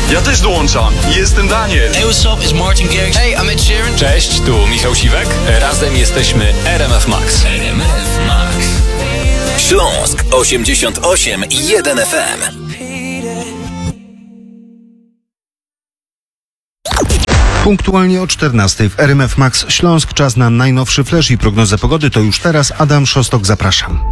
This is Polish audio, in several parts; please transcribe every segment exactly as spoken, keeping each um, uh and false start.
Ja też dołączam. Jestem Daniel. Hey, what's up? It's Martin Garrix. Hey, I'm Ed Sheeran. Cześć, tu Michał Siwek. Razem jesteśmy R M F Max. R M F Max. Śląsk osiemdziesiąt osiem i jeden F M. Punktualnie o czternastej w R M F Max Śląsk. Czas na najnowszy flash i prognozę pogody. To już teraz Adam Szostok, zapraszam.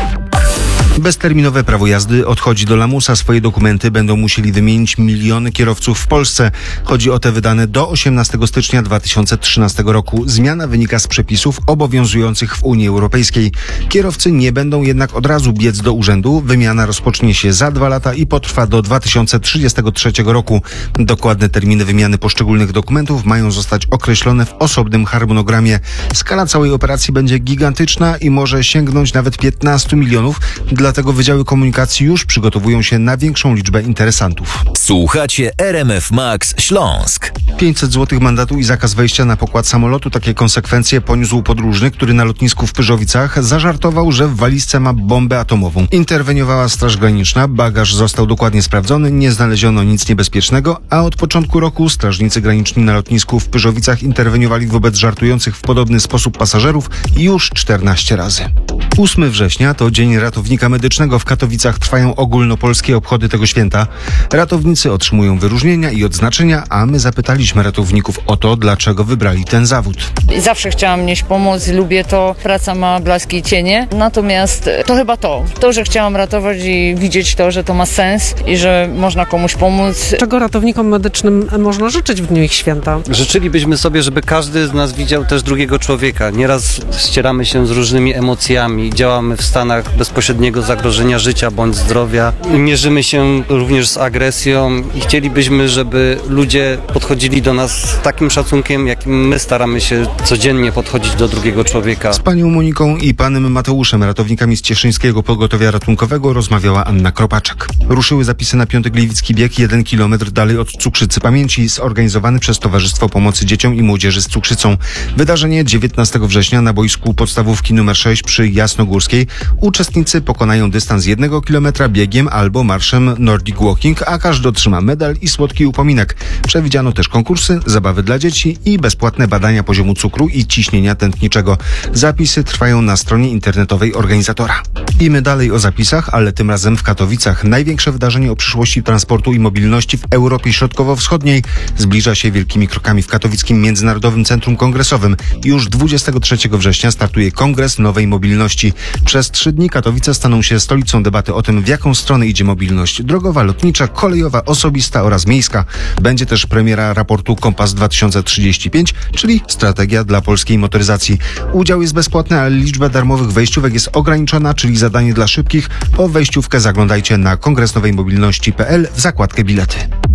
Bezterminowe prawo jazdy odchodzi do lamusa. Swoje dokumenty będą musieli wymienić miliony kierowców w Polsce. Chodzi o te wydane do osiemnastego stycznia dwa tysiące trzynastego roku. Zmiana wynika z przepisów obowiązujących w Unii Europejskiej. Kierowcy nie będą jednak od razu biec do urzędu. Wymiana rozpocznie się za dwa lata i potrwa do dwa tysiące trzydziestego trzeciego roku. Dokładne terminy wymiany poszczególnych dokumentów mają zostać określone w osobnym harmonogramie. Skala całej operacji będzie gigantyczna i może sięgnąć nawet piętnastu milionów. Dlatego wydziały komunikacji już przygotowują się na większą liczbę interesantów. Słuchacie R M F Max Śląsk. pięćset złotych mandatu i zakaz wejścia na pokład samolotu. Takie konsekwencje poniósł podróżny, który na lotnisku w Pyrzowicach zażartował, że w walizce ma bombę atomową. Interweniowała Straż Graniczna, bagaż został dokładnie sprawdzony, nie znaleziono nic niebezpiecznego, a od początku roku strażnicy graniczni na lotnisku w Pyrzowicach interweniowali wobec żartujących w podobny sposób pasażerów już czternaście razy. ósmego września to Dzień Ratownika Medycznego. W Katowicach trwają ogólnopolskie obchody tego święta. Ratownicy otrzymują wyróżnienia i odznaczenia, a my zapytaliśmy ratowników o to, dlaczego wybrali ten zawód. Zawsze chciałam nieść pomoc, lubię to, praca ma blaski i cienie, natomiast to chyba to, to, że chciałam ratować i widzieć to, że to ma sens i że można komuś pomóc. Czego ratownikom medycznym można życzyć w dniu ich święta? Życzylibyśmy sobie, żeby każdy z nas widział też drugiego człowieka. Nieraz ścieramy się z różnymi emocjami, działamy w stanach bezpośredniego zagrożenia życia bądź zdrowia. Mierzymy się również z agresją i chcielibyśmy, żeby ludzie podchodzili do nas z takim szacunkiem, jakim my staramy się codziennie podchodzić do drugiego człowieka. Z panią Moniką i panem Mateuszem, ratownikami z Cieszyńskiego Pogotowia Ratunkowego, rozmawiała Anna Kropaczek. Ruszyły zapisy na Piąty Gliwicki Bieg, jeden kilometr dalej od Cukrzycy Pamięci, zorganizowany przez Towarzystwo Pomocy Dzieciom i Młodzieży z Cukrzycą. Wydarzenie dziewiętnastego września na boisku podstawówki numer sześć przy Jasnogórskiej. Uczestnicy pokonają dystans jednego kilometra biegiem albo marszem Nordic Walking, a każdy otrzyma medal i słodki upominek. Przewidziano też konkursy, zabawy dla dzieci i bezpłatne badania poziomu cukru i ciśnienia tętniczego. Zapisy trwają na stronie internetowej organizatora. I my dalej o zapisach, ale tym razem w Katowicach. Największe wydarzenie o przyszłości transportu i mobilności w Europie Środkowo-Wschodniej zbliża się wielkimi krokami w Katowickim Międzynarodowym Centrum Kongresowym. Już dwudziestego trzeciego września startuje Kongres Nowej Mobilności. Przez trzy dni Katowice staną się stolicą debaty o tym, w jaką stronę idzie mobilność drogowa, lotnicza, kolejowa, osobista oraz miejska. Będzie też premiera raportu Kompas dwa tysiące trzydzieści pięć, czyli strategia dla polskiej motoryzacji. Udział jest bezpłatny, ale liczba darmowych wejściówek jest ograniczona, czyli zadanie dla szybkich. Po wejściówkę zaglądajcie na kongres nowej mobilności kropka p l w zakładkę bilety.